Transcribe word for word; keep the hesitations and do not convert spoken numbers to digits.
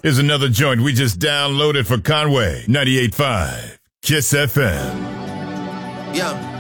Here's another joint we just downloaded for Conway. ninety-eight point five Kiss F M. Yeah.